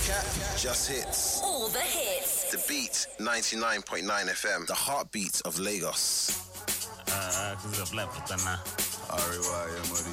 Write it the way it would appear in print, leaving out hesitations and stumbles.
Just hits. All the hits. The Beat 99.9 FM. The heartbeat of Lagos. This is a black putana. Ariwa,